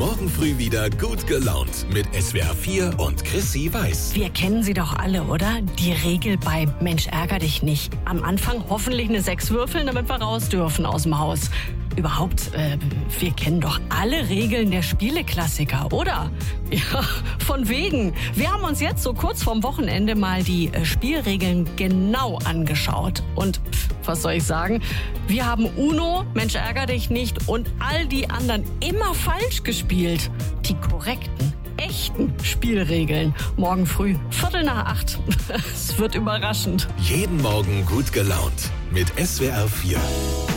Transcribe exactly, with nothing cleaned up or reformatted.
morgen früh wieder gut gelaunt mit S W R vier und Chrissy Weiß. Wir kennen sie doch alle, oder? Die Regel bei Mensch, ärger dich nicht. Am Anfang hoffentlich eine sechs würfeln, damit wir raus dürfen aus dem Haus. Überhaupt, äh, wir kennen doch alle Regeln der Spieleklassiker, oder? Ja, von wegen. Wir haben uns jetzt so kurz vorm Wochenende mal die äh, Spielregeln genau angeschaut. Und pff, was soll ich sagen? Wir haben Uno, Mensch, ärger dich nicht und all die anderen immer falsch gespielt. Die korrekten, echten Spielregeln. Morgen früh, Viertel nach acht. Es wird überraschend. Jeden Morgen gut gelaunt mit S W R vier.